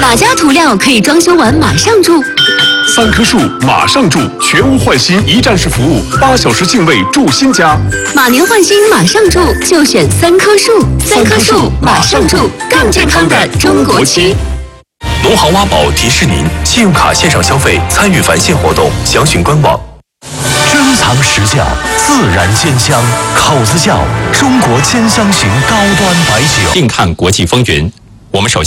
哪家涂料可以装修完马上住 ？3棵树马上住，全屋换新一站式服务，8小时净位住新家。 马年换新马上住，就选3棵树。3棵树马上住，更健康的中国区。 农行挖宝提示您：信用卡线上消费参与返现活动，详询官网。 珍藏实窖，自然鲜香，口子窖，中国千香型高端白酒。 并看国际风云。我们首先